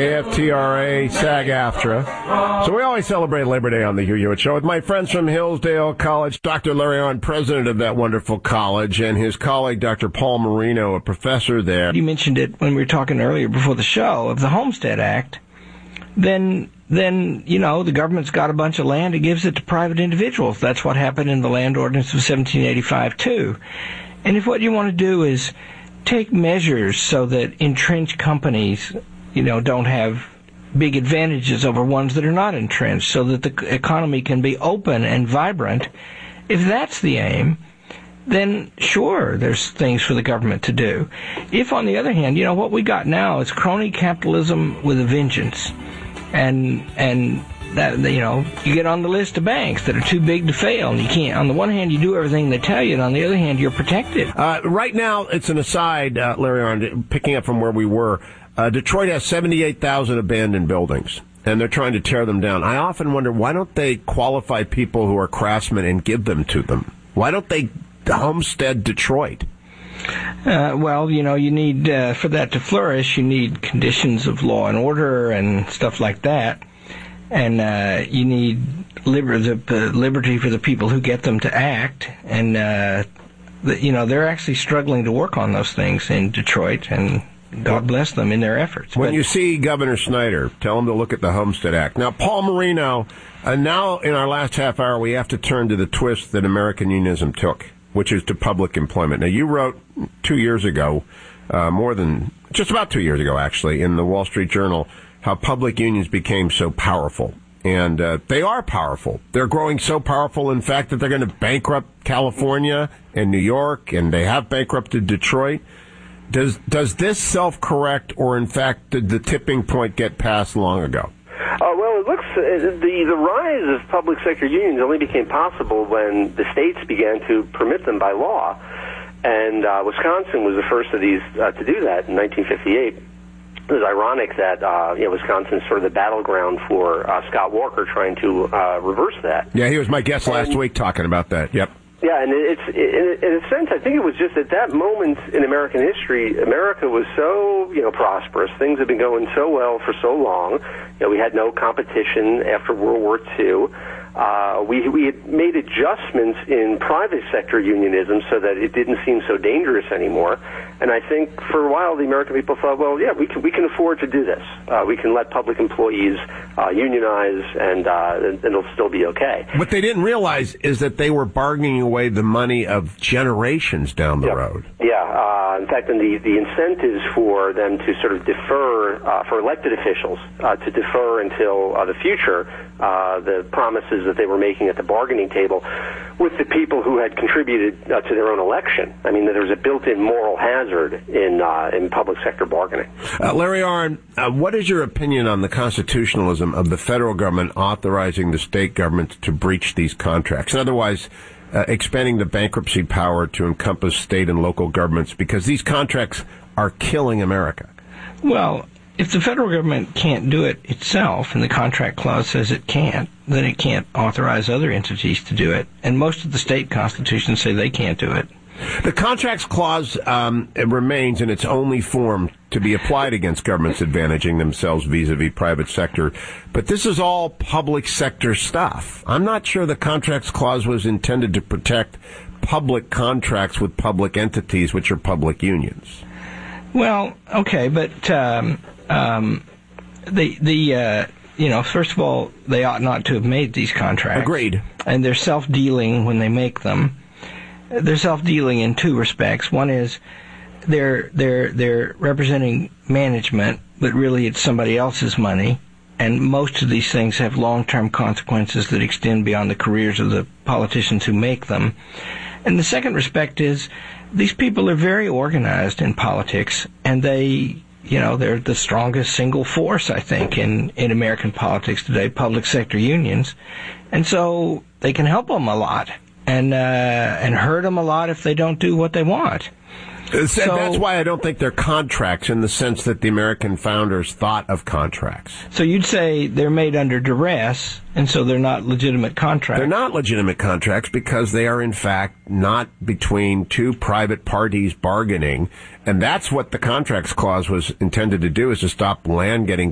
AFTRA, SAG-AFTRA. So we always celebrate Labor Day on the Hugh Hewitt Show with my friends from Hillsdale College, Dr. Larry Arnn, president of that wonderful college, and his colleague, Dr. Paul Marino, a professor there. You mentioned it when we were talking earlier before the show of the Homestead Act. Then the government's got a bunch of land, it gives it to private individuals. That's what happened in the Land Ordinance of 1785, too. And if what you want to do is take measures so that entrenched companies, don't have big advantages over ones that are not entrenched, so that the economy can be open and vibrant, if that's the aim, then sure, there's things for the government to do. If, on the other hand, what we got now is crony capitalism with a vengeance, and that, you get on the list of banks that are too big to fail, and you can't. On the one hand, you do everything they tell you, and on the other hand, you're protected. Right now, it's an aside, Larry Arnn, picking up from where we were. Detroit has 78,000 abandoned buildings, and they're trying to tear them down. I often wonder, why don't they qualify people who are craftsmen and give them to them? Why don't they homestead Detroit? You need, for that to flourish, you need conditions of law and order and stuff like that. And you need liberty for the people who get them to act. And, they're actually struggling to work on those things in Detroit, and God bless them in their efforts. When you see Governor Snyder, tell him to look at the Homestead Act. Now, Paul Marino, now in our last half hour, we have to turn to the twist that American unionism took, which is to public employment. Now, you wrote 2 years ago, just about 2 years ago, actually, in the Wall Street Journal, how public unions became so powerful. And they are powerful. They're growing so powerful, in fact, that they're going to bankrupt California and New York, and they have bankrupted Detroit. Does this self-correct, or in fact, did the tipping point get passed long ago? Well, it looks the rise of public sector unions only became possible when the states began to permit them by law, and Wisconsin was the first of these to do that in 1958. It was ironic that Wisconsin's sort of the battleground for Scott Walker trying to reverse that. Yeah, he was my guest last week talking about that. Yep. Yeah, and in a sense, I think it was just at that moment in American history, America was so, prosperous. Things had been going so well for so long. We had no competition after World War II. We had made adjustments in private sector unionism so that it didn't seem so dangerous anymore. And I think for a while the American people thought, well, yeah, we can afford to do this. We can let public employees unionize, and it'll still be okay. What they didn't realize is that they were bargaining away the money of generations down the road. Yeah. In fact, the incentives for them to sort of defer, for elected officials, to defer until the future, the promises that they were making at the bargaining table with the people who had contributed to their own election. I mean, there was a built-in moral hazard in public sector bargaining. Larry Arnn, what is your opinion on the constitutionalism of the federal government authorizing the state governments to breach these contracts? Otherwise, expanding the bankruptcy power to encompass state and local governments, because these contracts are killing America. Well, if the federal government can't do it itself, and the contract clause says it can't, then it can't authorize other entities to do it. And most of the state constitutions say they can't do it. The contracts clause it remains in its only form to be applied against governments advantaging themselves vis-a-vis private sector. But this is all public sector stuff. I'm not sure the contracts clause was intended to protect public contracts with public entities, which are public unions. Well, okay, but first of all, they ought not to have made these contracts. Agreed. And they're self-dealing when they make them. They're self-dealing in two respects. One is they're representing management, but really it's somebody else's money. And most of these things have long-term consequences that extend beyond the careers of the politicians who make them. And the second respect is these people are very organized in politics, and they're the strongest single force, I think, in American politics today, public sector unions. And so they can help them a lot and hurt them a lot if they don't do what they want. So that's why I don't think they're contracts in the sense that the American founders thought of contracts. So you'd say they're made under duress, and so they're not legitimate contracts. They're not legitimate contracts because they are, in fact, not between two private parties bargaining. And that's what the contracts clause was intended to do, is to stop land getting